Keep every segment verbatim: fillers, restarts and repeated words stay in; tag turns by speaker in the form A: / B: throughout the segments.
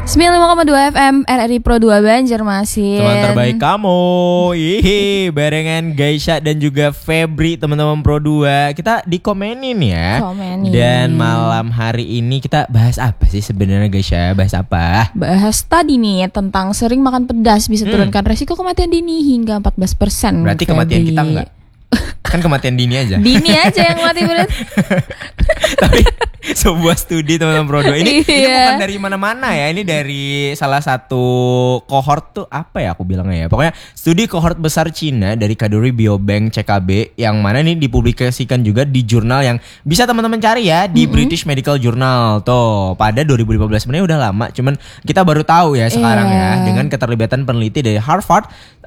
A: sembilan puluh lima koma dua F M R R I Pro dua Banjarmasin.
B: Teman terbaik kamu. Hihi, barengan Gaisha dan juga Febri, teman-teman Pro dua. Kita dikomenin ya.
A: Komenin.
B: Dan malam hari ini kita bahas apa sih sebenarnya Gaisha? Bahas apa?
A: Bahas tadi nih tentang sering makan pedas bisa
B: Hmm.
A: turunkan resiko kematian dini hingga empat belas persen.
B: Berarti kematian kita enggak? Kan kematian dini aja.
A: Dini aja yang mati berat.
B: Tapi sebuah studi teman-teman Pro dua ini, ini
A: Iya.
B: bukan dari mana-mana ya. Ini dari salah satu kohort tuh apa ya aku bilangnya ya. Pokoknya studi kohort besar Cina dari Kaduri Biobank C K B yang mana nih dipublikasikan juga di jurnal yang bisa teman-teman cari ya di
A: Mm-hmm.
B: British Medical Journal tuh pada dua ribu lima belas. Sebenarnya udah lama, cuman kita baru tahu ya sekarang
A: Iya.
B: ya dengan keterlibatan peneliti dari Harvard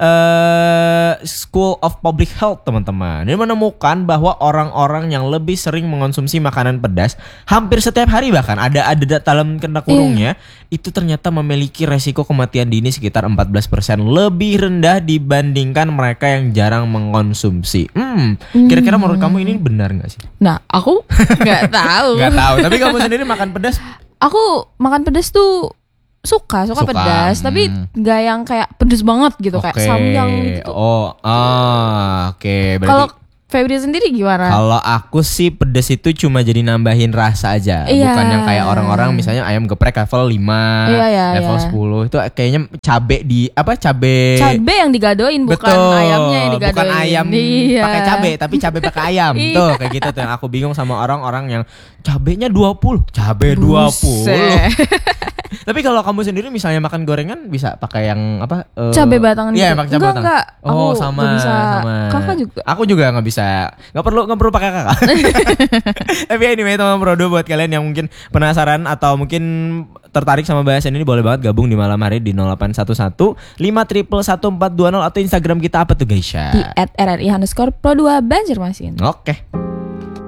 B: uh, School of Public Health teman-teman. Dia menemukan bahwa orang-orang yang lebih sering mengonsumsi makanan pedas hampir setiap hari, bahkan ada ada dalam kena kurungnya, itu ternyata memiliki resiko kematian dini sekitar empat belas persen lebih rendah dibandingkan mereka yang jarang mengonsumsi. Hmm, kira-kira menurut kamu ini benar nggak sih?
A: Nah, aku nggak tahu.
B: Nggak tahu. Tapi kamu sendiri makan pedas?
A: Aku makan pedas tuh suka, suka,
B: Suka,
A: pedas,
B: hmm.
A: tapi nggak yang kayak pedas banget gitu, kayak samyang gitu.
B: Oh, ah, oke. Berarti
A: Kalau Febri sendiri gimana?
B: kalau aku sih pedes itu cuma jadi nambahin rasa aja.
A: Iya.
B: Bukan yang kayak orang-orang misalnya ayam geprek level lima,
A: Iya, iya,
B: level
A: iya.
B: sepuluh. Itu kayaknya cabe di apa cabe
A: Cabe yang digadoin bukan
B: Betul.
A: ayamnya yang digadoin.
B: Bukan ayam
A: Iya.
B: pakai cabe, tapi cabe pakai ayam.
A: Iya.
B: Tuh kayak gitu tuh yang aku bingung sama orang-orang yang cabenya dua puluh. Cabe dua puluh.
A: Buset.
B: Tapi kalau kamu sendiri misalnya makan gorengan bisa pakai yang apa? eh,
A: Cabe batangan
B: Iya,
A: gitu.
B: pakai cabe
A: Enggak,
B: batang.
A: enggak. Aku
B: Oh, sama
A: nggak bisa.
B: sama.
A: Kakak juga?
B: Aku juga nggak bisa. Nggak perlu nggak perlu pakai kakak. Tapi anyway teman Pro dua, buat kalian yang mungkin penasaran atau mungkin tertarik sama bahasan ini, boleh banget gabung di malam hari di nol delapan satu satu lima triple satu empat dua nol atau Instagram kita apa tuh Gaisha?
A: Di at R R I underscore Pro dua Banjarmasin.
B: Oke.